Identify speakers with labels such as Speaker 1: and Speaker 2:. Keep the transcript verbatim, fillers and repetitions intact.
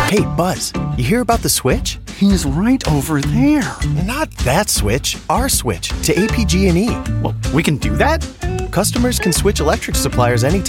Speaker 1: Hey, Buzz, you hear about the switch?
Speaker 2: He's right over there.
Speaker 1: Not that switch, our switch to A P G and E.
Speaker 2: Well, we can do that?
Speaker 1: Customers can switch electric suppliers anytime.